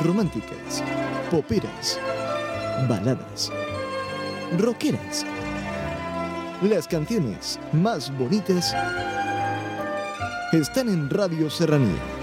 románticas, poperas, baladas, rockeras. Las canciones más bonitas están en Radio Serranía.